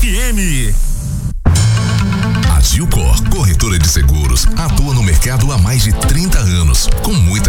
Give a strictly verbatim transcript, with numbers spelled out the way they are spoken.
M. A Gilcor, corretora de seguros, atua no mercado há mais de trinta anos, com muita